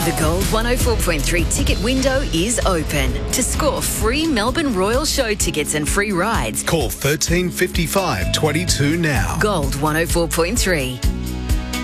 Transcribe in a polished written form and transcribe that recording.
The Gold 104.3 ticket window is open. To score free Melbourne Royal Show tickets and free rides, Call 1355 22 now. Gold 104.3.